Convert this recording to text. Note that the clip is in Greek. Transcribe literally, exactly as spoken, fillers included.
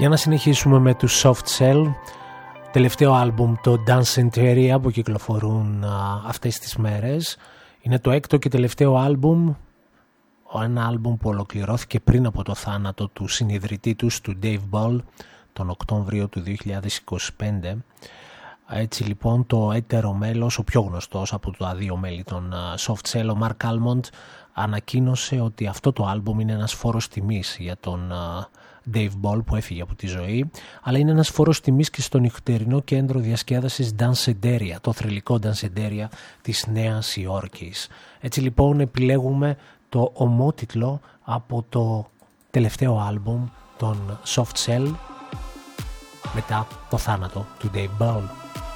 Για να συνεχίσουμε με τους Soft Cell, τελευταίο άλμπουμ, το Dance Interior, που κυκλοφορούν α, αυτές τις μέρες. Είναι το έκτο και τελευταίο άλμπουμ, ένα άλμπουμ που ολοκληρώθηκε πριν από το θάνατο του συνιδρυτή τους, του Dave Ball, τον Οκτώβριο του δύο χιλιάδες είκοσι πέντε. Έτσι λοιπόν το έτερο μέλος, ο πιο γνωστός από τα δύο μέλη των Soft Cell, ο Mark Almond, ανακοίνωσε ότι αυτό το άλμπουμ είναι ένας φόρος τιμής για τον Dave Ball που έφυγε από τη ζωή, αλλά είναι ένας φόρος τιμής και στο νυχτερινό κέντρο διασκέδασης Danceteria, το θρυλικό Danceteria της Νέας Υόρκης. Έτσι λοιπόν επιλέγουμε το ομότιτλο από το τελευταίο άλμπουμ των Soft Cell μετά το θάνατο του Dave Ball.